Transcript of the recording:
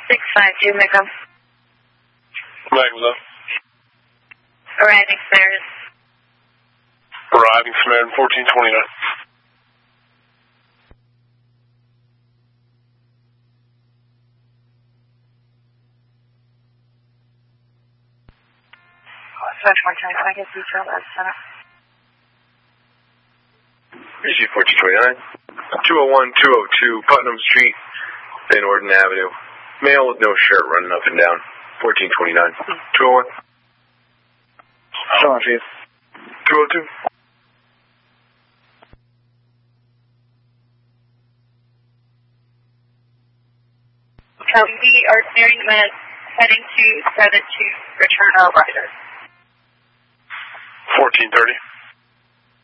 652 Macomb. Magnus up. Arriving Samaritan. Arriving Samaritan 1429. Switch 125, I get detail at center. Issue 1429. 201-202 Putnam Street, Van Orden Avenue. Male with no shirt running up and down. 1429. 201. Come on, Chief. 202. We are clearing the heading to 72 return our rider. 1430.